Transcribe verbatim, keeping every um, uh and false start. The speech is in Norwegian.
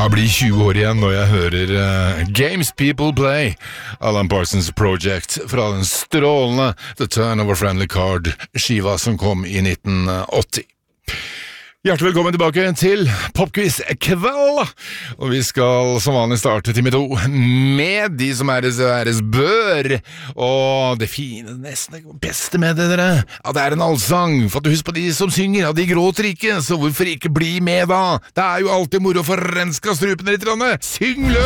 Jeg blir tjue år igjen når jeg hører uh, Games People Play, Alan Parsons Project, fra den strålende The Turn of a Friendly Card, skiva som kom i nitten åtti. Hjertelig velkommen tilbake til Popquiz kveld, og vi skal som vanlig starte time to med de som æres og æres bør, og det fine, nesten det beste med det dere, ja det er en allsang, for at du husker på de som synger, ja de gråter ikke, så hvorfor ikke bli med da? Det er jo alltid moro for renska strupene litt, syng løs!